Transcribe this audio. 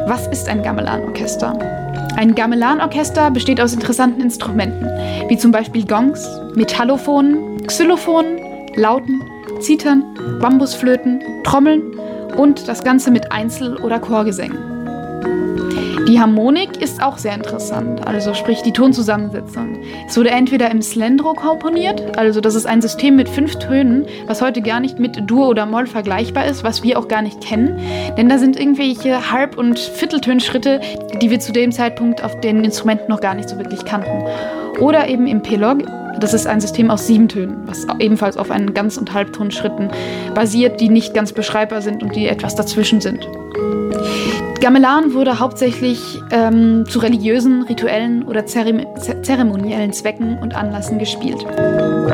Was ist ein Gamelanorchester? Ein Gamelanorchester besteht aus interessanten Instrumenten, wie zum Beispiel Gongs, Metallophonen, Xylophonen, Lauten, Zithern, Bambusflöten, Trommeln und das Ganze mit Einzel- oder Chorgesängen. Die Harmonik ist auch sehr interessant, also sprich die Tonzusammensetzung. Es wurde entweder im Slendro komponiert, also das ist ein System mit 5 Tönen, was heute gar nicht mit Dur oder Moll vergleichbar ist, was wir auch gar nicht kennen, denn da sind irgendwelche Halb- und Vierteltönschritte, die wir zu dem Zeitpunkt auf den Instrumenten noch gar nicht so wirklich kannten. Oder eben im Pelog, das ist ein System aus 7 Tönen, was ebenfalls auf einen Ganz- und Halbtonschritten basiert, die nicht ganz beschreibbar sind und die etwas dazwischen sind. Gamelan wurde hauptsächlich zu religiösen, rituellen oder zeremoniellen Zwecken und Anlässen gespielt.